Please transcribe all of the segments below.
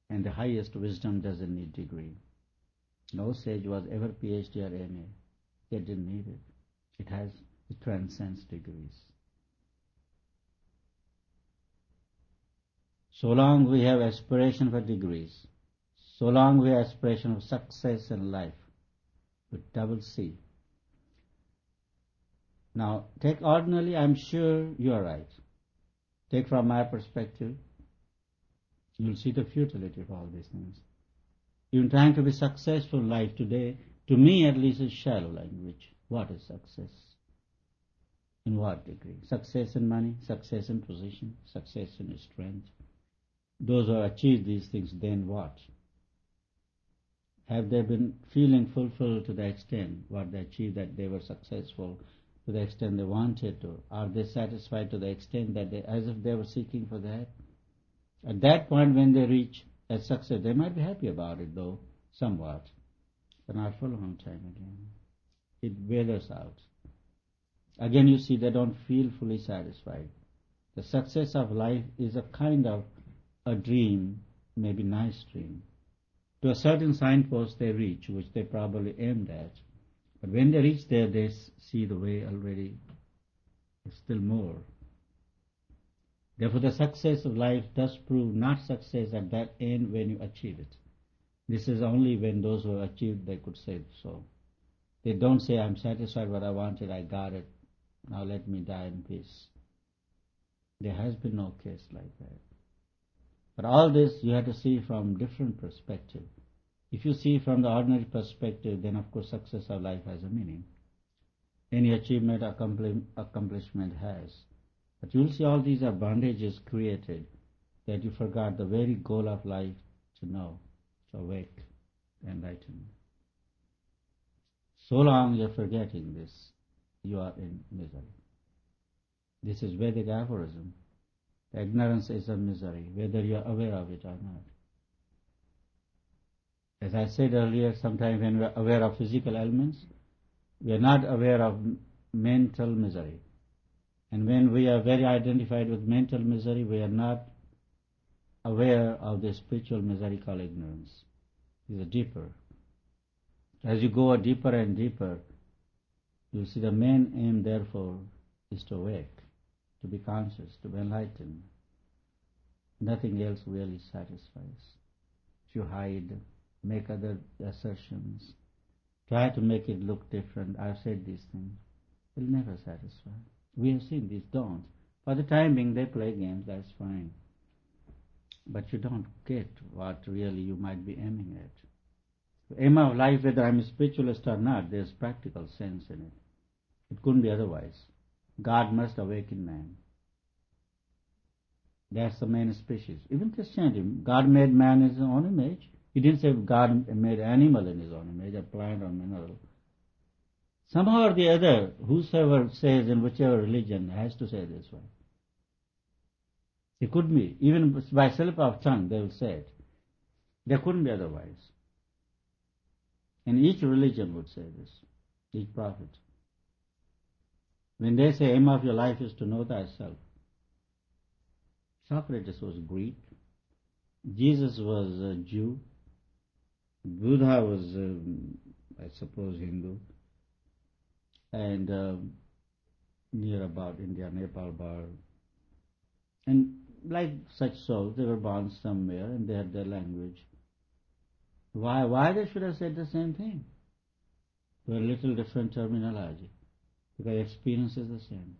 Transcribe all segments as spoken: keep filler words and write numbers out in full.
And the highest wisdom doesn't need degree. No sage was ever PhD or M A. They didn't need it. It has, it transcends degrees. So long we have aspiration for degrees, so long we have aspiration of success in life, with double C. Now, take ordinarily, I'm sure you are right. Take from my perspective, you'll see the futility of all these things. Even trying to be successful in life today, to me at least, is shallow language. What is success? In what degree? Success in money, success in position, success in strength. Those who have achieved these things, then what? Have they been feeling fulfilled to the extent what they achieved, that they were successful to the extent they wanted to? Are they satisfied to the extent that they, as if they were seeking for that? At that point when they reach a success, they might be happy about it though, somewhat, but not for a long time again. It weathers out. Again you see they don't feel fully satisfied. The success of life is a kind of a dream, maybe nice dream. To a certain signpost they reach, which they probably aimed at. But when they reach there, they see the way already is still more. Therefore the success of life does prove not success at that end when you achieve it. This is only when those who have achieved, they could say so. They don't say, I'm satisfied what I wanted, I got it, now let me die in peace. There has been no case like that. But all this you have to see from different perspective. If you see from the ordinary perspective, then of course success of life has a meaning. Any achievement, accomplishment has. But you will see all these are bondages created that you forgot the very goal of life, to know, to awake, enlightenment. So long you are forgetting this, you are in misery. This is Vedic aphorism. Ignorance is a misery, whether you are aware of it or not. As I said earlier, sometimes when we are aware of physical ailments, we are not aware of mental misery. And when we are very identified with mental misery, we are not aware of the spiritual misery called ignorance. It is deeper. As you go deeper and deeper, you see the main aim, therefore, is to awake, to be conscious, to be enlightened. Nothing else really satisfies. If you hide, make other assertions, try to make it look different, I've said these things, it will never satisfy. We have seen these don't. For the time being they play games, that's fine. But you don't get what really you might be aiming at. The aim of life, whether I'm a spiritualist or not, there's practical sense in it. It couldn't be otherwise. God must awaken man. That's the main species. Even Christianity, God made man in his own image. He didn't say God made animal in his own image, a plant or mineral. Somehow or the other, whosoever says in whichever religion has to say this way. It could be, even by slip of tongue they will say it. There couldn't be otherwise. And each religion would say this, each prophet. When they say aim of your life is to know thyself. Socrates was Greek. Jesus was a Jew. Buddha was, um, I suppose, Hindu. And um, near about India, Nepal, Bar. And like such souls, they were born somewhere and they had their language. Why, why they should have said the same thing? With a little different terminology. Because experience is the same.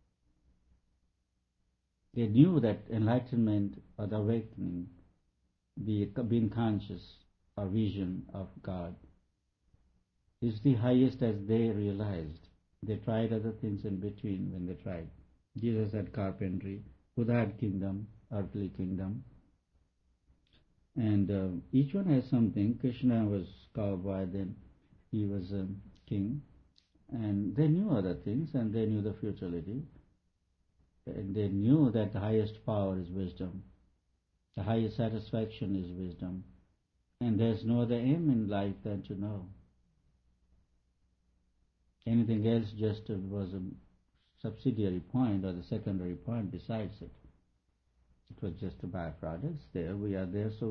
They knew that enlightenment or the awakening, the being conscious or vision of God, is the highest as they realized. They tried other things in between when they tried. Jesus had carpentry, Buddha had kingdom, earthly kingdom. And uh, each one has something. Krishna was cowboy, then he was a king. And they knew other things, and they knew the futility. And they knew that the highest power is wisdom. The highest satisfaction is wisdom. And there's no other aim in life than to know. Anything else just was a subsidiary point or the secondary point besides it. It was just a byproduct. There we are there, so